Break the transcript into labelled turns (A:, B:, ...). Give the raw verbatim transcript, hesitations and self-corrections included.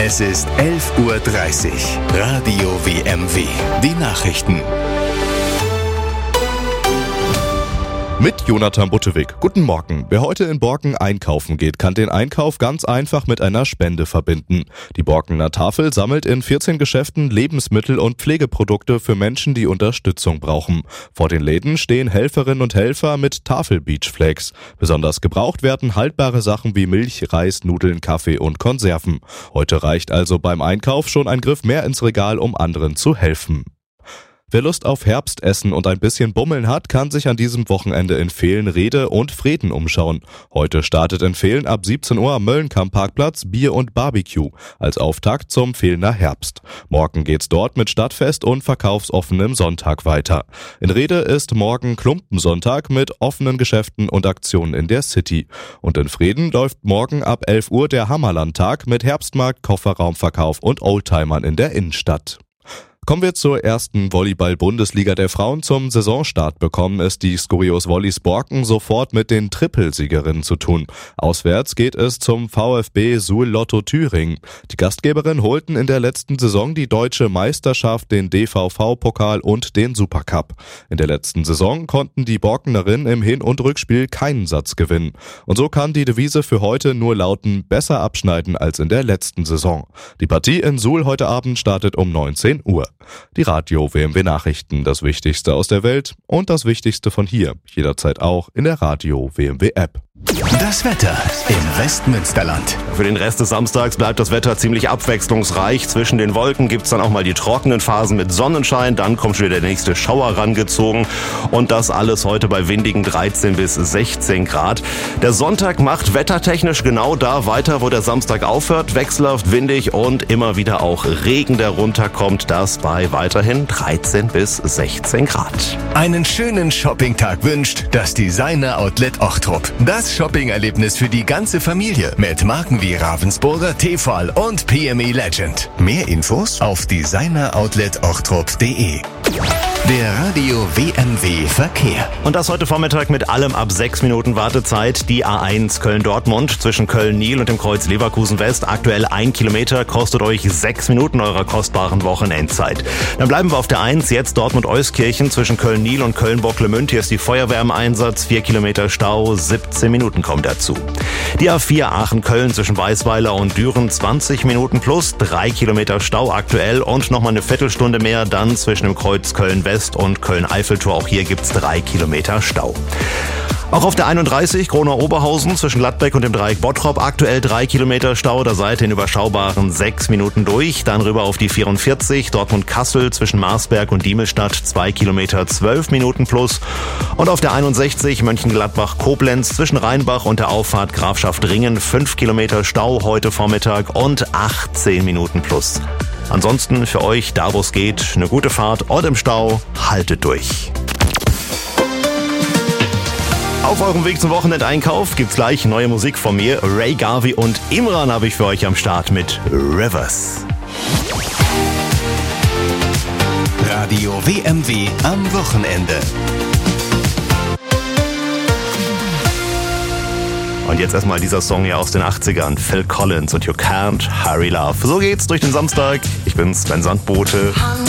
A: Es ist elf Uhr dreißig. Radio W M W. Die Nachrichten.
B: Mit Jonathan Buttewig. Guten Morgen. Wer heute in Borken einkaufen geht, kann den Einkauf ganz einfach mit einer Spende verbinden. Die Borkener Tafel sammelt in vierzehn Geschäften Lebensmittel und Pflegeprodukte für Menschen, die Unterstützung brauchen. Vor den Läden stehen Helferinnen und Helfer mit Tafel-Beachflags. Besonders gebraucht werden haltbare Sachen wie Milch, Reis, Nudeln, Kaffee und Konserven. Heute reicht also beim Einkauf schon ein Griff mehr ins Regal, um anderen zu helfen. Wer Lust auf Herbstessen und ein bisschen Bummeln hat, kann sich an diesem Wochenende in Vehlen, Rede und Vreden umschauen. Heute startet in Vehlen ab siebzehn Uhr am Möllenkamp-Parkplatz Bier und Barbecue als Auftakt zum Vehlener Herbst. Morgen geht's dort mit Stadtfest und verkaufsoffenem Sonntag weiter. In Rede ist morgen Klumpensonntag mit offenen Geschäften und Aktionen in der City. Und in Vreden läuft morgen ab elf Uhr der Hammerlandtag mit Herbstmarkt, Kofferraumverkauf und Oldtimern in der Innenstadt. Kommen wir zur ersten Volleyball-Bundesliga der Frauen. Zum Saisonstart bekommen es die Skyrios Volleys Borken sofort mit den Trippelsiegerinnen zu tun. Auswärts geht es zum VfB Suhl Lotto Thüringen. Die Gastgeberinnen holten in der letzten Saison die deutsche Meisterschaft, den D V V-Pokal und den Supercup. In der letzten Saison konnten die Borkenerinnen im Hin- und Rückspiel keinen Satz gewinnen. Und so kann die Devise für heute nur lauten: besser abschneiden als in der letzten Saison. Die Partie in Suhl heute Abend startet um neunzehn Uhr. Die Radio W M W Nachrichten, das Wichtigste aus der Welt und das Wichtigste von hier, jederzeit auch in der Radio W M W App.
A: Das Wetter im Westmünsterland.
C: Für den Rest des Samstags bleibt das Wetter ziemlich abwechslungsreich. Zwischen den Wolken gibt's dann auch mal die trockenen Phasen mit Sonnenschein. Dann kommt schon wieder der nächste Schauer rangezogen. Und das alles heute bei windigen dreizehn bis sechzehn Grad. Der Sonntag macht wettertechnisch genau da weiter, wo der Samstag aufhört. Wechselhaft, windig und immer wieder auch Regen, der runterkommt. Das bei weiterhin dreizehn bis sechzehn Grad.
A: Einen schönen Shoppingtag wünscht das Designer Outlet Ochtrup. Das Shopping-Erlebnis für die ganze Familie mit Marken wie Ravensburger, Tefal und P M E Legend. Mehr Infos auf designer outlet ochtrup punkt de. Der Radio W M W Verkehr.
C: Und das heute Vormittag mit allem ab sechs Minuten Wartezeit. Die A eins Köln-Dortmund zwischen Köln-Nil und dem Kreuz Leverkusen-West. Aktuell ein Kilometer, kostet euch sechs Minuten eurer kostbaren Wochenendzeit. Dann bleiben wir auf der eins, jetzt Dortmund-Euskirchen zwischen Köln-Nil und Köln-Bocklemünd. Hier ist die Feuerwehr im Einsatz, vier Kilometer Stau, siebzehn Minuten kommen dazu. Die A vier Aachen-Köln zwischen Weißweiler und Düren, zwanzig Minuten plus, drei Kilometer Stau aktuell und nochmal eine Viertelstunde mehr dann zwischen dem Kreuz Köln-West und Köln-Eiffeltor. Auch hier gibt's drei Kilometer Stau. Auch auf der einunddreißig Gronau-Oberhausen zwischen Gladbeck und dem Dreieck Bottrop aktuell drei Kilometer Stau. Da seid ihr in überschaubaren sechs Minuten durch. Dann rüber auf die vierundvierzig Dortmund-Kassel zwischen Marsberg und Diemelstadt zwei Kilometer, zwölf Minuten plus. Und auf der einundsechzig Mönchengladbach-Koblenz zwischen Rheinbach und der Auffahrt Grafschaft Ringen fünf Kilometer Stau heute Vormittag und achtzehn Minuten plus. Ansonsten für euch, da wo es geht, eine gute Fahrt und im Stau, haltet durch. Auf eurem Weg zum Wochenendeinkauf gibt's gleich neue Musik von mir. Ray Garvey und Imran habe ich für euch am Start mit Rivers.
A: Radio W M W am Wochenende.
C: Und jetzt erstmal dieser Song hier aus den achtzigern. Phil Collins und You Can't Hurry Love. So geht's durch den Samstag. Ich bin's, Ben Sandbote.